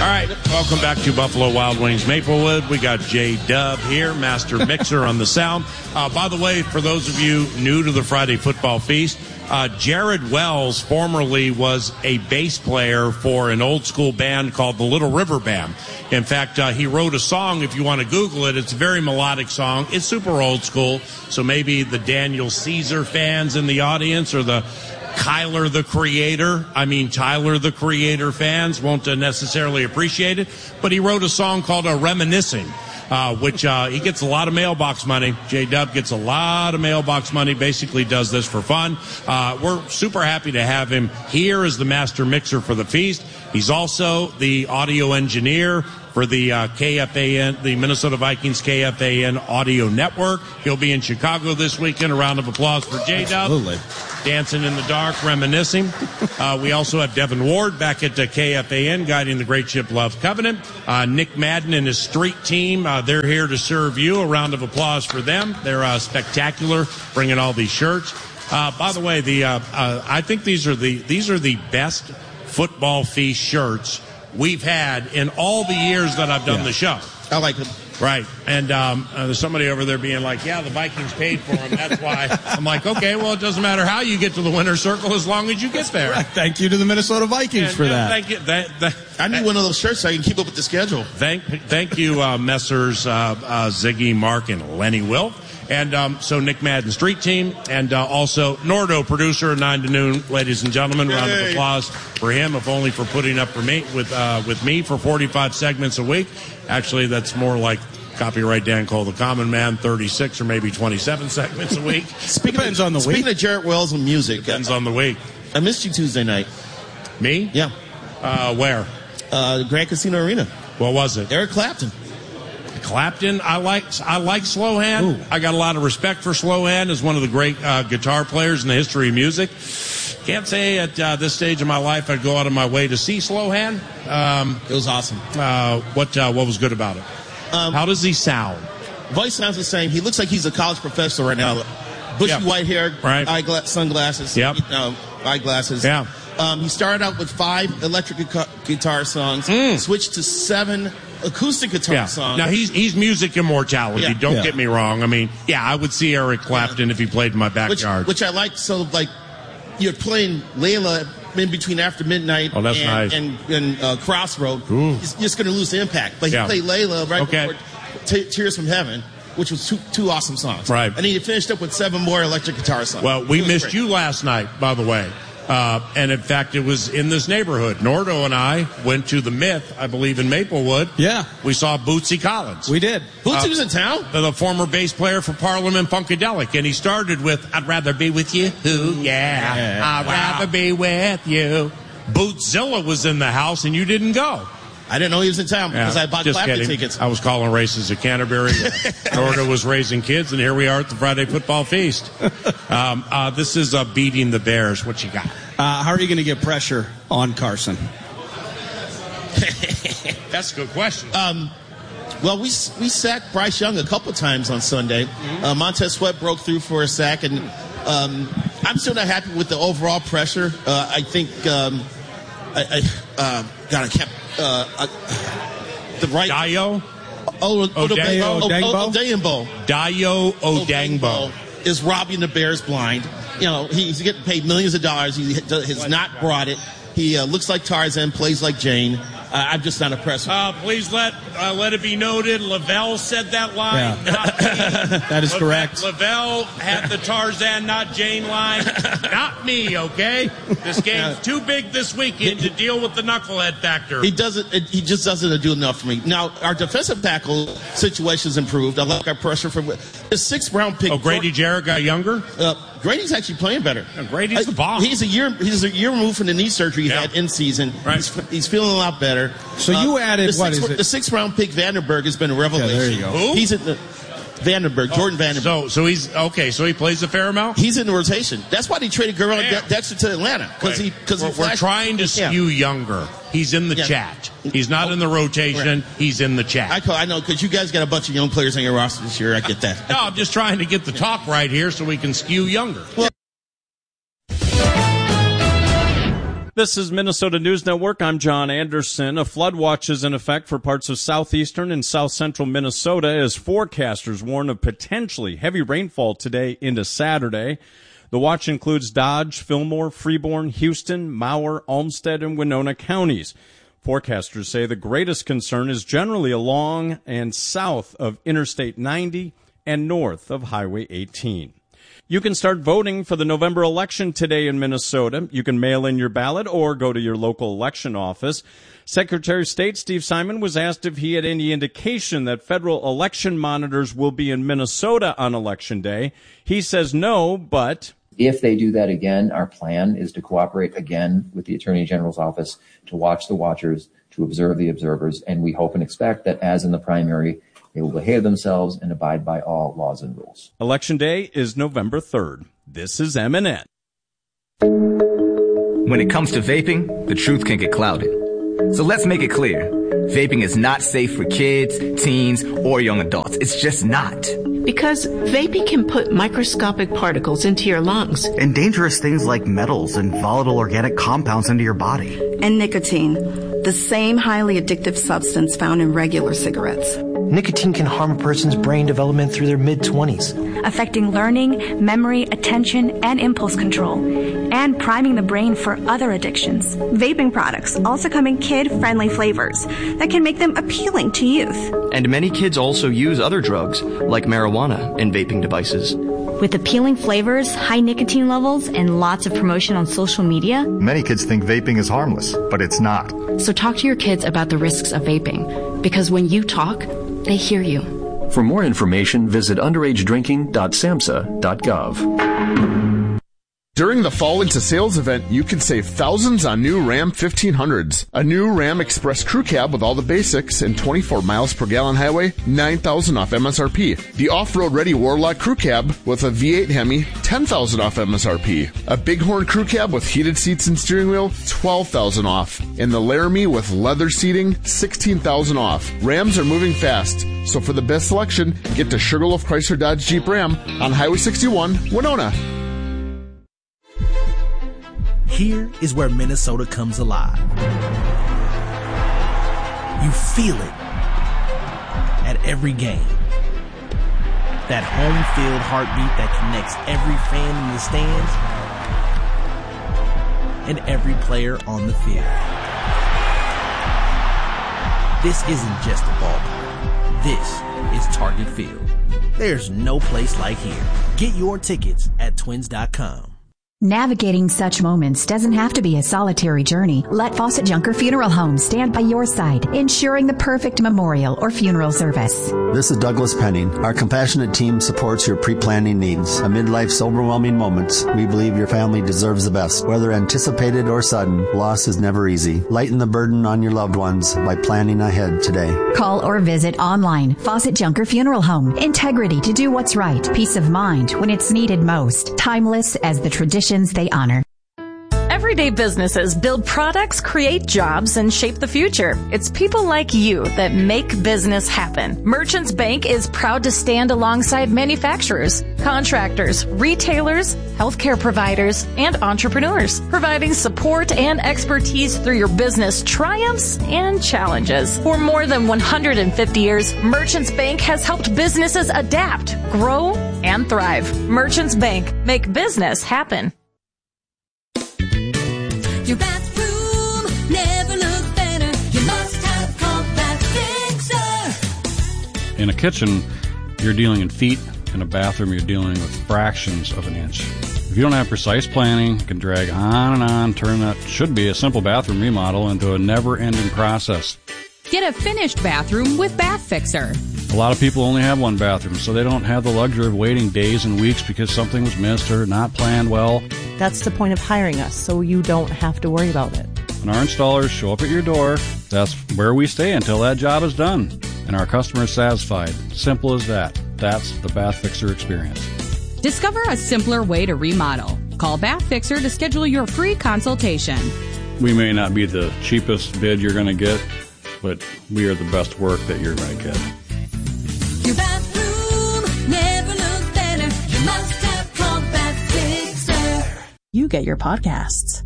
All right, welcome back to Buffalo Wild Wings Maplewood. We got J-Dub here, master mixer on the sound. By the way, for those of you new to the Friday Football Feast, Jared Wells formerly was a bass player for an old school band called the Little River Band. In fact, he wrote a song, if you want to Google it. It's a very melodic song. It's super old school, so maybe the Daniel Caesar fans in the audience or the Tyler the Creator fans won't necessarily appreciate it, but he wrote a song called Reminiscing, which he gets a lot of mailbox money. J-Dub gets a lot of mailbox money, basically does this for fun. We're super happy to have him here as the master mixer for the feast. He's also the audio engineer for the KFAN, the Minnesota Vikings KFAN audio network. He'll be in Chicago this weekend. A round of applause for J-Dub. Absolutely. Dancing in the dark, reminiscing. We also have Devin Ward back at KFAN guiding the Great Ship Love Covenant. Nick Madden and his street team, they're here to serve you. A round of applause for them. They're spectacular, bringing all these shirts. By the way, I think these are the best football feast shirts we've had in all the years that I've done the show. I like them. Right. And there's somebody over there being like, yeah, the Vikings paid for them. That's why. I'm like, okay, well, it doesn't matter how you get to the winner's circle as long as you get there. Thank you to the Minnesota Vikings for that. Thank you. I need one of those shirts so I can keep up with the schedule. Thank you, Messrs. Ziggy, Mark, and Lenny Wilf. And so Nick Madden Street Team, and also Nordo, producer, 9 to noon, ladies and gentlemen. Round of applause for him, if only for putting up for me with me for 45 segments a week. Actually, that's more like copyright Dan Cole, the Common Man, 36 or maybe 27 segments a week. Depends on the week. Speaking of Jarrett Wells and music. Depends on the week. I missed you Tuesday night. Me? Yeah. Where? Grand Casino Arena. What was it? Eric Clapton. Clapton, I like Slohan. Ooh. I got a lot of respect for Slohan as one of the great guitar players in the history of music. Can't say at this stage of my life I'd go out of my way to see Slohan. It was awesome. What was good about it? How does he sound? Voice sounds the same. He looks like he's a college professor right now. Bushy white hair, right. Sunglasses, eyeglasses. Yeah. He started out with 5 electric guitar songs, switched to 7 acoustic guitar songs. Now, he's music immortality. Yeah. Don't get me wrong. I mean, I would see Eric Clapton if he played in my backyard. Which I like. So, like, you're playing Layla in between After Midnight and Crossroad. Ooh. You're just going to lose the impact. But he played Layla before Tears from Heaven, which was two awesome songs. Right. And he finished up with 7 more electric guitar songs. Well, we missed you last night, by the way. And in fact, it was in this neighborhood. Nordo and I went to the Myth, I believe, in Maplewood. Yeah. We saw Bootsy Collins. We did. Bootsy was in town? The former bass player for Parliament Funkadelic. And he started with, I'd rather be with you. I'd rather be with you. Bootzilla was in the house, and you didn't go. I didn't know he was in town because I bought Clapton tickets. I was calling races at Canterbury. Nordo was raising kids, and here we are at the Friday Football Feast. This is beating the Bears. What you got? How are you going to get pressure on Carson? That's a good question. Well, we sacked Bryce Young a couple times on Sunday. Montez Sweat broke through for a sack, and I'm still not happy with the overall pressure. I think I kept the right. Dayo Odeyingbo is robbing the Bears blind. You know, he's getting paid millions of dollars. He has not brought it. He looks like Tarzan, plays like Jane. I'm just not impressed. Please let it be noted, Lavelle said that line, not me. That is correct. Lavelle had the Tarzan, not Jane line. Not me, okay? This game's too big this weekend to deal with the knucklehead factor. He just doesn't do enough for me. Now, our defensive tackle situation's improved. I like our pressure from the 6th round pick. Oh, Grady Jarrett got younger? Grady's actually playing better. Grady's the bomb. He's a year removed from the knee surgery he had in season. Right. He's feeling a lot better. So you added the 6th round pick Vandenberg has been a revelation. Yeah, there you go. Who? He's in the Jordan Vandenberg. So he's okay. So he plays a fair amount. He's in the rotation. That's why they traded Guerrero Dexter to Atlanta because we're trying to skew younger. He's in the chat. He's not in the rotation. Right. He's in the chat. I know because you guys got a bunch of young players on your roster this year. I get that. No, I'm just trying to get the talk right here so we can skew younger. Well, This is Minnesota News Network. I'm John Anderson. A flood watch is in effect for parts of southeastern and south central Minnesota as forecasters warn of potentially heavy rainfall today into Saturday. The watch includes Dodge, Fillmore, Freeborn, Houston, Mower, Olmsted, and Winona counties. Forecasters say the greatest concern is generally along and south of Interstate 90 and north of Highway 18. You can start voting for the November election today in Minnesota. You can mail in your ballot or go to your local election office. Secretary of State Steve Simon was asked if he had any indication that federal election monitors will be in Minnesota on Election Day. He says no, but if they do that again, our plan is to cooperate again with the Attorney General's office to watch the watchers, to observe the observers, and we hope and expect that, as in the primary, they will behave themselves and abide by all laws and rules. Election Day is November 3rd. This is MNN. When it comes to vaping, the truth can get clouded. So let's make it clear. Vaping is not safe for kids, teens, or young adults. It's just not. Because vaping can put microscopic particles into your lungs. And dangerous things like metals and volatile organic compounds into your body. And nicotine, the same highly addictive substance found in regular cigarettes. Nicotine can harm a person's brain development through their mid-20s, affecting learning, memory, attention, and impulse control, and priming the brain for other addictions. Vaping products also come in kid-friendly flavors that can make them appealing to youth. And many kids also use other drugs, like marijuana, in vaping devices. With appealing flavors, high nicotine levels, and lots of promotion on social media, many kids think vaping is harmless, but it's not. So talk to your kids about the risks of vaping, because when you talk, they hear you. For more information, visit underagedrinking.samhsa.gov. During the Fall Into Sales event, you can save thousands on new Ram 1500s. A new Ram Express Crew Cab with all the basics and 24 miles per gallon highway, $9,000 off MSRP. The off-road ready Warlock Crew Cab with a V8 Hemi, $10,000 off MSRP. A Bighorn Crew Cab with heated seats and steering wheel, $12,000 off. And the Laramie with leather seating, $16,000 off. Rams are moving fast, so for the best selection, get to Sugarloaf Chrysler Dodge Jeep Ram on Highway 61, Winona. Here is where Minnesota comes alive. You feel it at every game. That home field heartbeat that connects every fan in the stands and every player on the field. This isn't just a ballpark. This is Target Field. There's no place like here. Get your tickets at twins.com. Navigating such moments doesn't have to be a solitary journey. Let Fawcett Junker Funeral Home stand by your side, ensuring the perfect memorial or funeral service. This is Douglas Penning. Our compassionate team supports your pre-planning needs. Amid life's overwhelming moments, we believe your family deserves the best. Whether anticipated or sudden, loss is never easy. Lighten the burden on your loved ones by planning ahead today. Call or visit online. Fawcett Junker Funeral Home. Integrity to do what's right. Peace of mind when it's needed most. Timeless as the tradition they honor. Everyday businesses build products, create jobs, and shape the future. It's people like you that make business happen. Merchants Bank is proud to stand alongside manufacturers, contractors, retailers, healthcare providers, and entrepreneurs, providing support and expertise through your business triumphs and challenges. For more than 150 years, Merchants Bank has helped businesses adapt, grow, and thrive. Merchants Bank, make business happen. Your bathroom never looked better. You must have Compact Fixer. In a kitchen, you're dealing in feet. In a bathroom, you're dealing with fractions of an inch. If you don't have precise planning, you can drag on and on, turn that should be a simple bathroom remodel into a never-ending process. Get a finished bathroom with Bath Fixer. A lot of people only have one bathroom, so they don't have the luxury of waiting days and weeks because something was missed or not planned well. That's the point of hiring us, so you don't have to worry about it. When our installers show up at your door, that's where we stay until that job is done. And our customer is satisfied. Simple as that. That's the Bath Fixer experience. Discover a simpler way to remodel. Call Bath Fixer to schedule your free consultation. We may not be the cheapest bid you're going to get, but we are the best work that you're going to get. Your bathroom never looked better. You must have Compact Fixer. You get your podcasts.